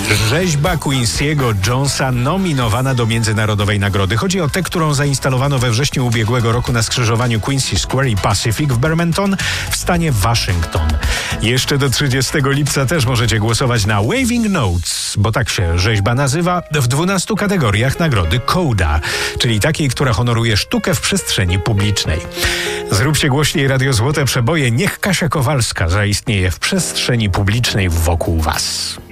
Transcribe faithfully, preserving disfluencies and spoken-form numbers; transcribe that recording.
Rzeźba Quincy'ego Jonesa nominowana do międzynarodowej nagrody. Chodzi o tę, którą zainstalowano we wrześniu ubiegłego roku na skrzyżowaniu Quincy Square i Pacific w Birmingham w stanie Waszyngton. Jeszcze do trzydziestego lipca też możecie głosować na Waving Notes, bo tak się rzeźba nazywa, w dwunastu kategoriach nagrody Coda, czyli takiej, która honoruje sztukę w przestrzeni publicznej. Zróbcie głośniej Radio Złote Przeboje. Niech Kasia Kowalska zaistnieje w przestrzeni publicznej wokół was.